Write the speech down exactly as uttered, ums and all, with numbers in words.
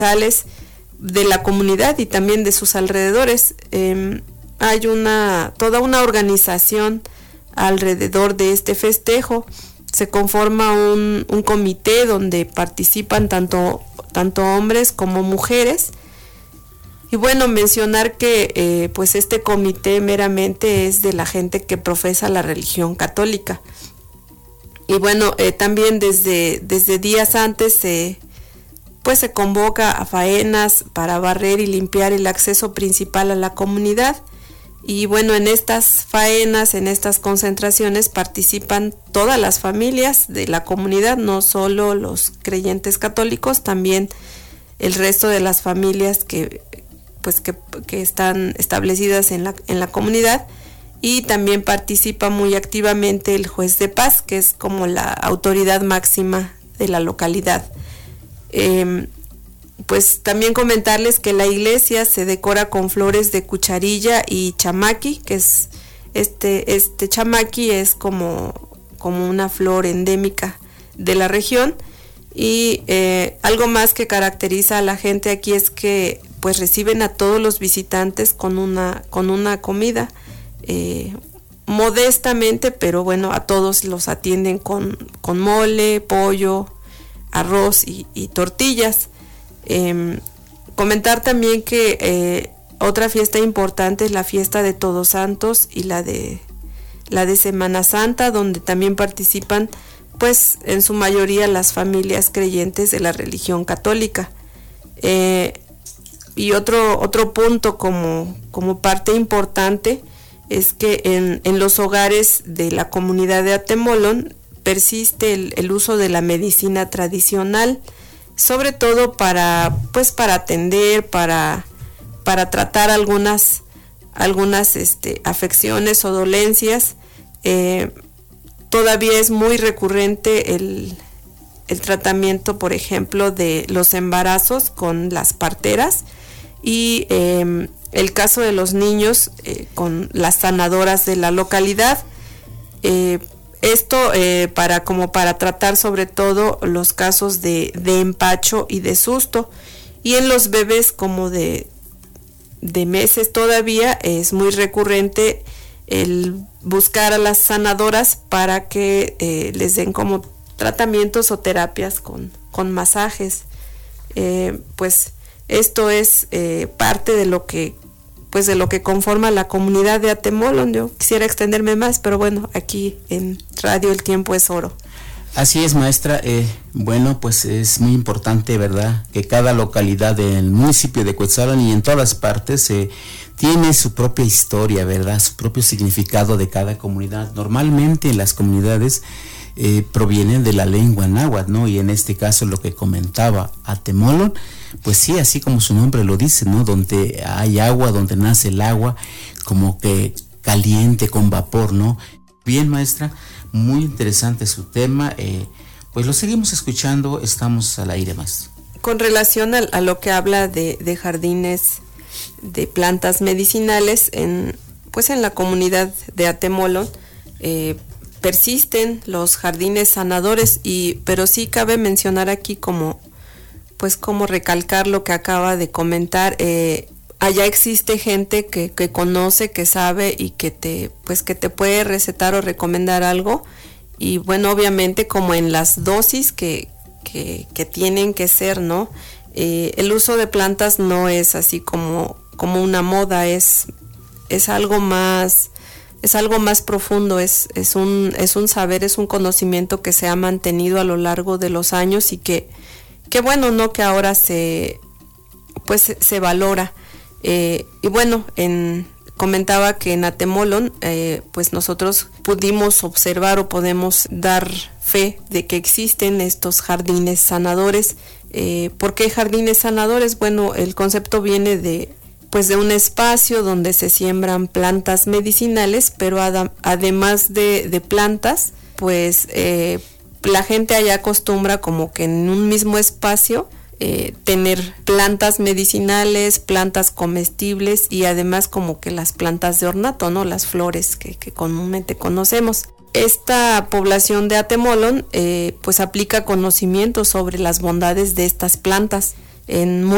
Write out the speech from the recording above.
de la comunidad y también de sus alrededores. Eh, hay una toda una organización alrededor de este festejo. Se conforma un, un comité donde participan tanto, tanto hombres como mujeres. Y bueno, mencionar que eh, pues este comité meramente es de la gente que profesa la religión católica. Y bueno, eh, también desde, desde días antes se, pues se convoca a faenas para barrer y limpiar el acceso principal a la comunidad. Y bueno, en estas faenas, en estas concentraciones participan todas las familias de la comunidad, no solo los creyentes católicos, también el resto de las familias que pues que, que están establecidas en la, en la comunidad, y también participa muy activamente el juez de paz, que es como la autoridad máxima de la localidad. Eh, pues también comentarles que la iglesia se decora con flores de cucharilla y chamaqui, que es este, este chamaqui es como, como una flor endémica de la región. Y eh, algo más que caracteriza a la gente aquí es que pues reciben a todos los visitantes con una con una comida eh, modestamente, pero bueno, a todos los atienden con, con mole, pollo, arroz y, y tortillas. Eh, comentar también que eh, otra fiesta importante es la fiesta de Todos Santos y la de la de Semana Santa, donde también participan pues en su mayoría las familias creyentes de la religión católica. Eh, y otro otro punto como, como parte importante es que en, en los hogares de la comunidad de Atemolón persiste el, el uso de la medicina tradicional, sobre todo para pues para atender, para, para tratar algunas, algunas este, afecciones o dolencias. Eh, todavía es muy recurrente el, el tratamiento, por ejemplo, de los embarazos con las parteras, y eh, el caso de los niños eh, con las sanadoras de la localidad. Eh, esto eh, para como para tratar sobre todo los casos de, de empacho y de susto, y en los bebés como de, de meses todavía es muy recurrente el buscar a las sanadoras para que eh, les den como tratamientos o terapias con, con masajes. Eh, pues esto es eh, parte de lo que pues de lo que conforma la comunidad de Atemolón. Yo quisiera extenderme más, pero bueno, aquí en Radio El Tiempo es Oro. Así es, maestra. Eh, bueno, pues es muy importante, ¿verdad?, que cada localidad del municipio de Cuetzalan y en todas las partes eh, tiene su propia historia, ¿verdad?, su propio significado de cada comunidad. Normalmente las comunidades eh, provienen de la lengua náhuatl, ¿no? Y en este caso lo que comentaba Atemolón, pues sí, así como su nombre lo dice, ¿no?, donde hay agua, donde nace el agua, como que caliente, con vapor, ¿no? Bien, maestra, muy interesante su tema, eh, pues lo seguimos escuchando, estamos al aire, más. Con relación a, a lo que habla de, de jardines de plantas medicinales, en pues en la comunidad de Atemolón eh, persisten los jardines sanadores, y pero sí cabe mencionar aquí como pues como recalcar lo que acaba de comentar. Eh, allá existe gente que, que conoce, que sabe y que te pues que te puede recetar o recomendar algo, y bueno, obviamente como en las dosis que, que, que tienen que ser, ¿no? Eh, el uso de plantas no es así como, como una moda, es, es algo más, es algo más profundo, es, es un, es un saber, es un conocimiento que se ha mantenido a lo largo de los años, y que, que bueno, no que ahora se pues se, se valora. Eh, y bueno, en, comentaba que en Atemolón eh, pues nosotros pudimos observar o podemos dar fe de que existen estos jardines sanadores. Eh, ¿Por qué jardines sanadores? Bueno, el concepto viene de pues de un espacio donde se siembran plantas medicinales, pero ad, además de, de plantas, pues eh, la gente allá acostumbra como que en un mismo espacio Eh, tener plantas medicinales, plantas comestibles, y además como que las plantas de ornato, ¿no?, las flores que, que comúnmente conocemos. Esta población de Atemolón eh, pues aplica conocimiento sobre las bondades de estas plantas. En